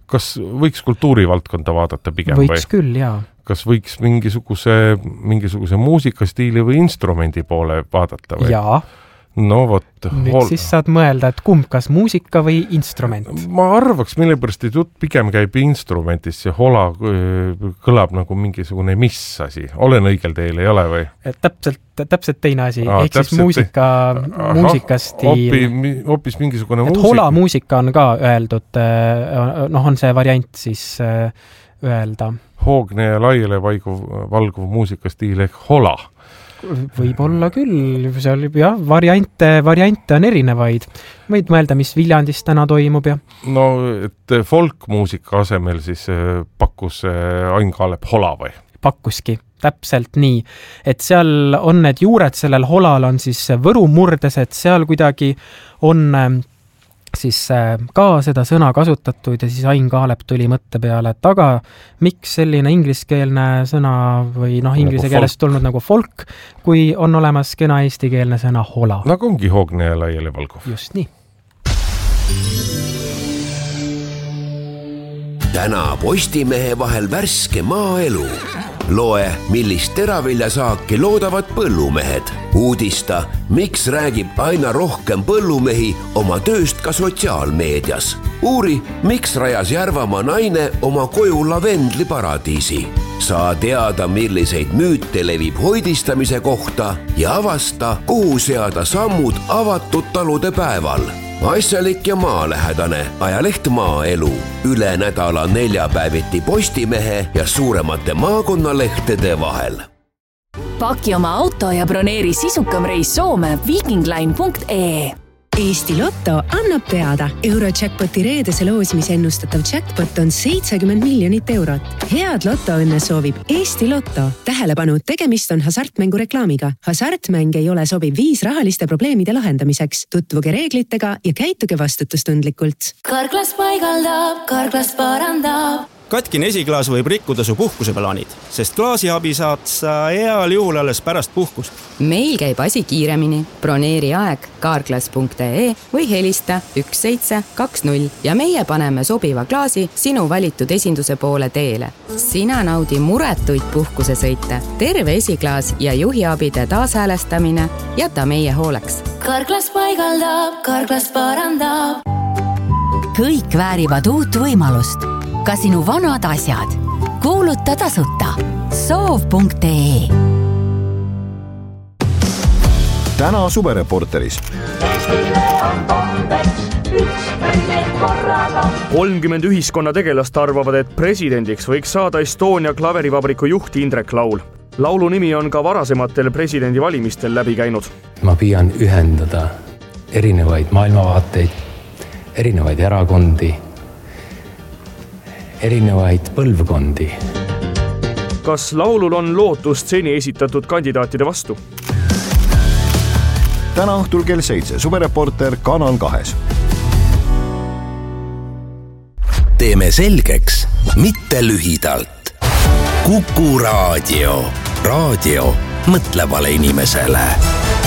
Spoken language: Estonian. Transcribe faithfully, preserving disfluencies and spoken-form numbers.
kas võiks kultuurivaldkonda vaadata pigem võiks või? Küll, jaa. Kas võiks mingisuguse, mingisuguse muusikastiili või instrumendi poole vaadata või? Jaa. No vot. Nüüd hol... siis saad mõelda, et kumb, kas muusika või instrument? Ma arvaks, mille pärast et jutt pigem käib instrumentist, see hola kõlab nagu mingisugune mis asi. Olen õigel teel, ei ole või? Täpselt, täpselt teine asi. Aa, ehk siis muusika, te... muusikastil... Hoopis mingisugune muusika. Hola muusika on ka öeldud, noh, on see variant siis öelda. Hoogne ja laiele vaiguv, valguv muusikastiil ehk hola. Võib-olla küll, see oli jah, variante, variante on erinevaid. Võid mõelda, mis Viljandis täna toimub ja? No, et folkmuusika asemel siis pakkus Ain Kaalep hola või? Pakkuski, täpselt nii. Et seal on need juured, sellel holal on siis Võru murdes, et seal kuidagi on siis ka seda sõna kasutatud ja siis Ain Kaalep tuli mõtte peale, et aga miks selline ingliskeelne sõna või noh, inglise keelest tulnud nagu folk, kui on olemas kena eestikeelne sõna hola. Nagu ongi hoogne ja laiele valguv. Just nii. Täna Postimehe vahel värske maaelu. Loe, millist teraviljasaaki loodavad põllumehed. Uudista, miks räägib aina rohkem põllumehi oma tööst ka sotsiaalmeedias. Uuri, miks rajas Järvamaa naine oma koju lavendliparadiisi. Saa teada, milliseid müüte levib hoidistamise kohta ja avasta, kuhu seada sammud avatud talude päeval. Asjalik ja maalähedane ajaleht Maaelu. Üle nädala neljapäeviti Postimehe ja suuremate maakonnalehtede vahel. Paki oma auto ja broneeri sisukam reis Soome vikingline punkt ee. Eesti Lotto annab teada. Eurojackpoti reedese loosimise ennustatav jackpot on seitsekümmend miljonit eurot. Head Lotto õnne soovib Eesti Lotto. Tähelepanu, tegemist on hasartmängu reklaamiga. Hasartmäng ei ole sobiv viis rahaliste probleemide lahendamiseks. Tutvuge reeglitega ja käituge vastutustundlikult. Karklas paigaldab, Karklas parandab. Katkine esiklaas võib rikkuda su puhkuseplaanid, sest klaasiabi saad sa heal juhul alles pärast puhkust. Meil käib asi kiiremini. Broneeri aeg karklas punkt ee või helista üks seitse kaks null ja meie paneme sobiva klaasi sinu valitud esinduse poole teele. Sina naudi muretuid puhkusesõite. Terve esiklaas ja juhiabide taashäälestamine jäta meie hooleks. Karklas paigaldab, Karklas parandab. Kõik väärivad uut võimalust. Ka sinu vanad asjad. Kuuluta tasuta. soov punkt ee. Täna Suvereporteris. kolmkümmend ühiskonna tegelast arvavad, et presidendiks võiks saada Estonia klaverivabriku juht Indrek Laul. Laulu nimi on ka varasematel presidendi valimistel läbi käinud. Ma püüan ühendada erinevaid maailmavaateid, erinevaid erakondi, erinevaid põlvkondi. Kas Laulul on lootust seni esitatud kandidaatide vastu? Täna õhtul kell seitse Suvereporter Kanal kahes. Teeme selgeks, mitte lühidalt. Kuku raadio. Raadio mõtlevale inimesele.